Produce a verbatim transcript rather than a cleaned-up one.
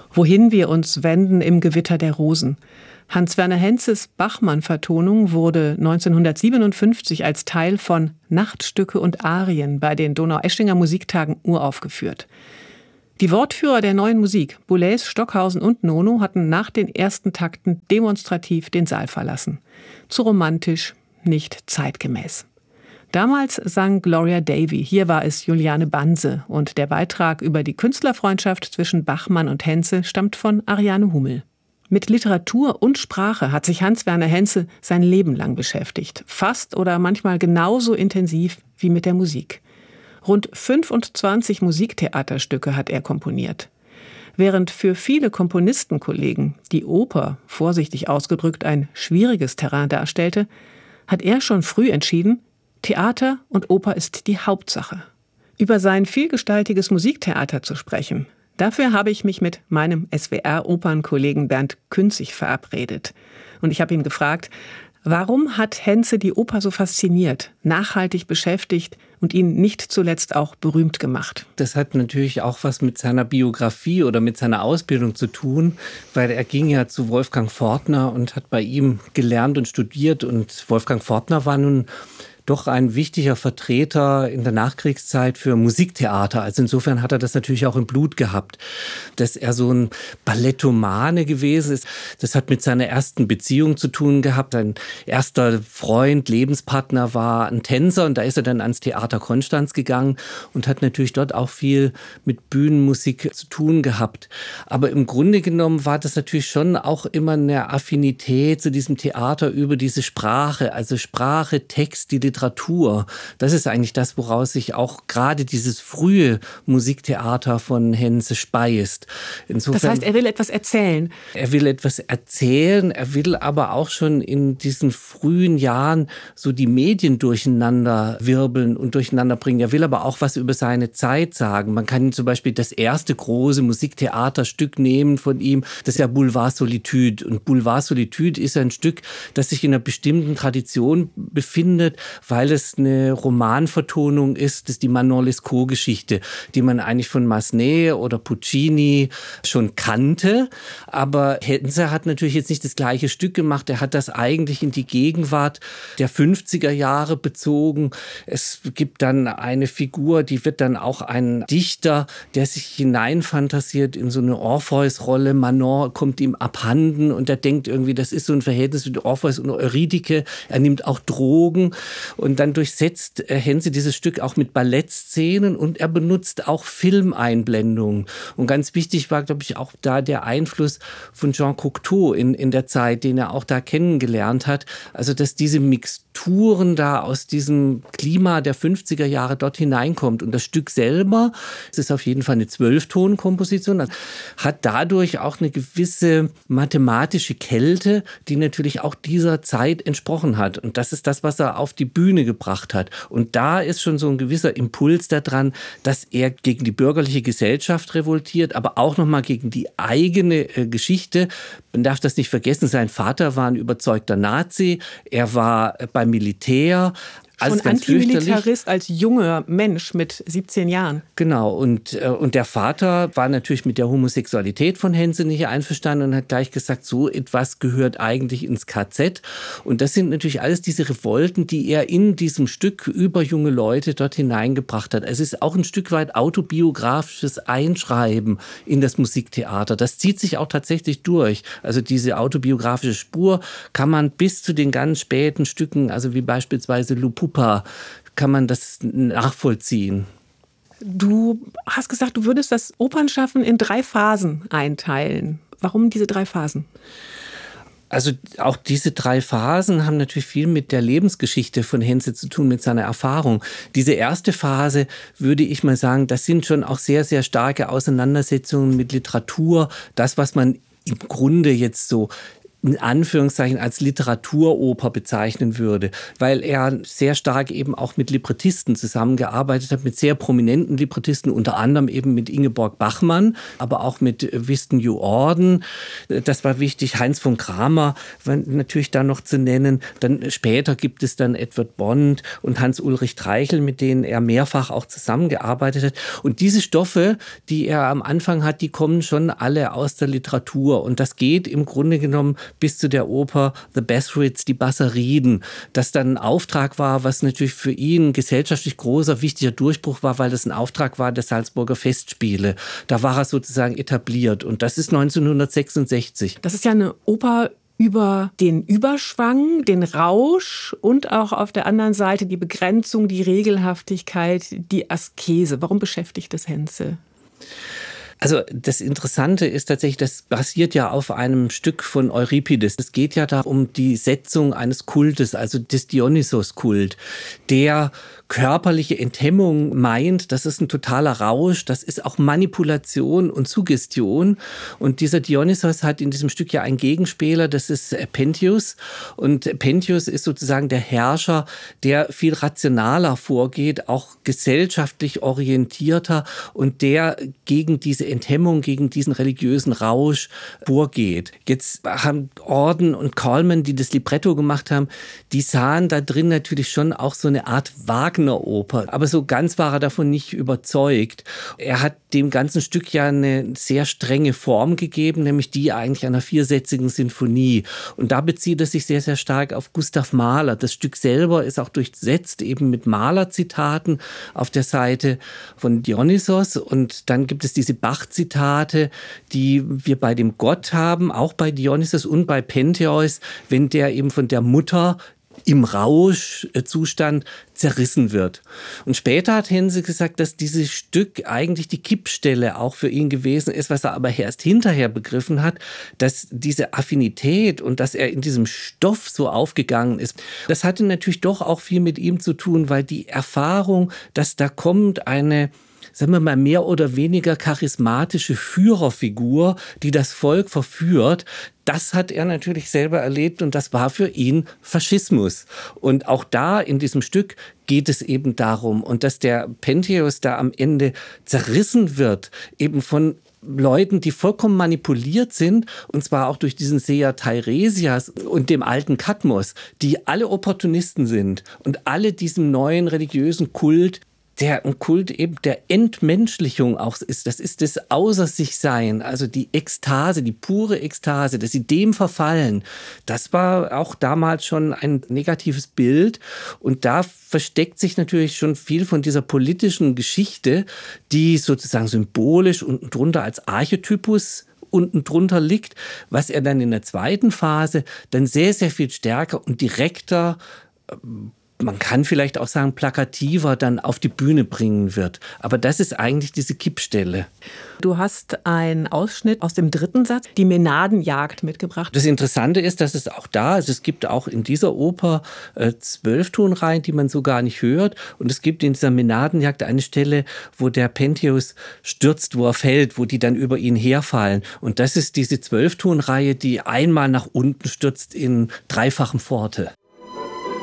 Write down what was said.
Wohin wir uns wenden im Gewitter der Rosen. Hans-Werner Henzes Bachmann-Vertonung wurde neunzehnhundertsiebenundfünfzig als Teil von Nachtstücke und Arien bei den Donaueschinger Musiktagen uraufgeführt. Die Wortführer der Neuen Musik, Boulez, Stockhausen und Nono, hatten nach den ersten Takten demonstrativ den Saal verlassen. Zu romantisch, nicht zeitgemäß. Damals sang Gloria Davy, hier war es Juliane Banse und der Beitrag über die Künstlerfreundschaft zwischen Bachmann und Henze stammt von Ariane Hummel. Mit Literatur und Sprache hat sich Hans-Werner Henze sein Leben lang beschäftigt, fast oder manchmal genauso intensiv wie mit der Musik. Rund fünfundzwanzig Musiktheaterstücke hat er komponiert. Während für viele Komponistenkollegen die Oper, vorsichtig ausgedrückt, ein schwieriges Terrain darstellte, hat er schon früh entschieden, Theater und Oper ist die Hauptsache. Über sein vielgestaltiges Musiktheater zu sprechen, dafür habe ich mich mit meinem S W R-Opernkollegen Bernd Künzig verabredet. Und ich habe ihn gefragt, warum hat Henze die Oper so fasziniert, nachhaltig beschäftigt und ihn nicht zuletzt auch berühmt gemacht? Das hat natürlich auch was mit seiner Biografie oder mit seiner Ausbildung zu tun, weil er ging ja zu Wolfgang Fortner und hat bei ihm gelernt und studiert. Und Wolfgang Fortner war nun doch ein wichtiger Vertreter in der Nachkriegszeit für Musiktheater. Also insofern hat er das natürlich auch im Blut gehabt. Dass er so ein Ballettomane gewesen ist, das hat mit seiner ersten Beziehung zu tun gehabt. Sein erster Freund, Lebenspartner war ein Tänzer und da ist er dann ans Theater Konstanz gegangen und hat natürlich dort auch viel mit Bühnenmusik zu tun gehabt. Aber im Grunde genommen war das natürlich schon auch immer eine Affinität zu diesem Theater über diese Sprache, also Sprache, Text, die Literatur. Das ist eigentlich das, woraus sich auch gerade dieses frühe Musiktheater von Henze speist. Insofern, das heißt, er will etwas erzählen. Er will etwas erzählen, er will aber auch schon in diesen frühen Jahren so die Medien durcheinander wirbeln und durcheinander bringen. Er will aber auch was über seine Zeit sagen. Man kann zum Beispiel das erste große Musiktheaterstück nehmen von ihm, das ist ja Boulevard Solitude. Und Boulevard Solitude ist ein Stück, das sich in einer bestimmten Tradition befindet, weil es eine Romanvertonung ist, das ist die Manon Lescaut-Geschichte, die man eigentlich von Massenet oder Puccini schon kannte. Aber Henze hat natürlich jetzt nicht das gleiche Stück gemacht. Er hat das eigentlich in die Gegenwart der fünfziger Jahre bezogen. Es gibt dann eine Figur, die wird dann auch ein Dichter, der sich hineinfantasiert in so eine Orpheus-Rolle. Manon kommt ihm abhanden und er denkt irgendwie, das ist so ein Verhältnis mit Orpheus und Eurydike. Er nimmt auch Drogen. Und dann durchsetzt Henze dieses Stück auch mit Ballettszenen und er benutzt auch Filmeinblendungen. Und ganz wichtig war, glaube ich, auch da der Einfluss von Jean Cocteau in, in der Zeit, den er auch da kennengelernt hat. Also, dass diese Mixturen da aus diesem Klima der fünfziger Jahre dort hineinkommt. Und das Stück selber, es ist auf jeden Fall eine Zwölftonkomposition, hat dadurch auch eine gewisse mathematische Kälte, die natürlich auch dieser Zeit entsprochen hat. Und das ist das, was er auf die Bühne gebracht hat. Und da ist schon so ein gewisser Impuls daran, dass er gegen die bürgerliche Gesellschaft revoltiert, aber auch nochmal gegen die eigene äh, Geschichte. Man darf das nicht vergessen, sein Vater war ein überzeugter Nazi, er war äh, beim Militär. Schon Antimilitarist als junger Mensch mit siebzehn Jahren. Genau, und, und der Vater war natürlich mit der Homosexualität von Henze nicht einverstanden und hat gleich gesagt, so etwas gehört eigentlich ins K Z. Und das sind natürlich alles diese Revolten, die er in diesem Stück über junge Leute dort hineingebracht hat. Es ist auch ein Stück weit autobiografisches Einschreiben in das Musiktheater. Das zieht sich auch tatsächlich durch. Also diese autobiografische Spur kann man bis zu den ganz späten Stücken, also wie beispielsweise Lupu, kann man das nachvollziehen. Du hast gesagt, du würdest das Opernschaffen in drei Phasen einteilen. Warum diese drei Phasen? Also auch diese drei Phasen haben natürlich viel mit der Lebensgeschichte von Henze zu tun, mit seiner Erfahrung. Diese erste Phase, würde ich mal sagen, das sind schon auch sehr, sehr starke Auseinandersetzungen mit Literatur. Das, was man im Grunde jetzt so in Anführungszeichen als Literaturoper bezeichnen würde, weil er sehr stark eben auch mit Librettisten zusammengearbeitet hat, mit sehr prominenten Librettisten, unter anderem eben mit Ingeborg Bachmann, aber auch mit Wiston New Orden. Das war wichtig. Heinz von Kramer war natürlich da noch zu nennen. Dann später gibt es dann Edward Bond und Hans-Ulrich Treichel, mit denen er mehrfach auch zusammengearbeitet hat. Und diese Stoffe, die er am Anfang hat, die kommen schon alle aus der Literatur. Und das geht im Grunde genommen bis zu der Oper The Basrids, die Basariden, das dann ein Auftrag war, was natürlich für ihn gesellschaftlich großer, wichtiger Durchbruch war, weil das ein Auftrag war der Salzburger Festspiele. Da war er sozusagen etabliert und das ist neunzehnhundertsechsundsechzig. Das ist ja eine Oper über den Überschwang, den Rausch und auch auf der anderen Seite die Begrenzung, die Regelhaftigkeit, die Askese. Warum beschäftigt das Henze? Also das Interessante ist tatsächlich, das basiert ja auf einem Stück von Euripides. Es geht ja da um die Setzung eines Kultes, also des Dionysos-Kult, der körperliche Enthemmung meint, das ist ein totaler Rausch, das ist auch Manipulation und Suggestion. Und dieser Dionysos hat in diesem Stück ja einen Gegenspieler, das ist Pentheus. Und Pentheus ist sozusagen der Herrscher, der viel rationaler vorgeht, auch gesellschaftlich orientierter und der gegen diese Enthemmung, gegen diesen religiösen Rausch vorgeht. Jetzt haben Orden und Colman, die das Libretto gemacht haben, die sahen da drin natürlich schon auch so eine Art Wagner-Oper. Aber so ganz war er davon nicht überzeugt. Er hat dem ganzen Stück ja eine sehr strenge Form gegeben, nämlich die eigentlich einer viersätzigen Sinfonie. Und da bezieht er sich sehr, sehr stark auf Gustav Mahler. Das Stück selber ist auch durchsetzt eben mit Mahler-Zitaten auf der Seite von Dionysos. Und dann gibt es diese Bach-Zitate, die wir bei dem Gott haben, auch bei Dionysos und bei Pentheus, wenn der eben von der Mutter im Rauschzustand zerrissen wird. Und später hat Hense gesagt, dass dieses Stück eigentlich die Kippstelle auch für ihn gewesen ist, was er aber erst hinterher begriffen hat, dass diese Affinität und dass er in diesem Stoff so aufgegangen ist, das hatte natürlich doch auch viel mit ihm zu tun, weil die Erfahrung, dass da kommt eine, sagen wir mal, mehr oder weniger charismatische Führerfigur, die das Volk verführt, das hat er natürlich selber erlebt und das war für ihn Faschismus. Und auch da in diesem Stück geht es eben darum. Und dass der Pentheus da am Ende zerrissen wird, eben von Leuten, die vollkommen manipuliert sind, und zwar auch durch diesen Seher Teiresias und dem alten Kadmos, die alle Opportunisten sind und alle diesem neuen religiösen Kult, der ein Kult eben der Entmenschlichung auch ist. Das ist das Außer-sich-Sein, also die Ekstase, die pure Ekstase, dass sie dem verfallen. Das war auch damals schon ein negatives Bild. Und da versteckt sich natürlich schon viel von dieser politischen Geschichte, die sozusagen symbolisch unten drunter als Archetypus unten drunter liegt, was er dann in der zweiten Phase dann sehr, sehr viel stärker und direkter, man kann vielleicht auch sagen, plakativer dann auf die Bühne bringen wird. Aber das ist eigentlich diese Kippstelle. Du hast einen Ausschnitt aus dem dritten Satz, die Mänadenjagd, mitgebracht. Das Interessante ist, dass es auch da, also es gibt auch in dieser Oper äh, Zwölftonreihen, die man so gar nicht hört. Und es gibt in dieser Mänadenjagd eine Stelle, wo der Pentheus stürzt, wo er fällt, wo die dann über ihn herfallen. Und das ist diese Zwölftonreihe, die einmal nach unten stürzt in dreifachem Forte.